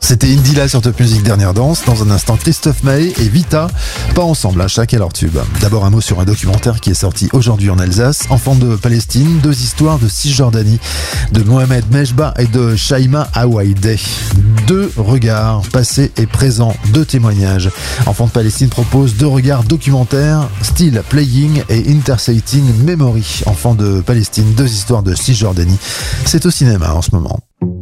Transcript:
C'était Indila sur Top Music Dernière Danse. Dans un instant, Christophe Maé et Vita, pas ensemble, à chacun leur tube. D'abord un mot sur un documentaire qui est sorti aujourd'hui en Alsace. Enfants de Palestine, 2 histoires de Cisjordanie, de Mohamed Mejba et de Shaima Awaïdeh. 2 regards, passés et présents, 2 témoignages. Enfants de Palestine propose 2 regards documentaires, Still Playing et Interciting Memory. Enfants de Palestine, 2 histoires de Cisjordanie. C'est au cinéma en ce moment.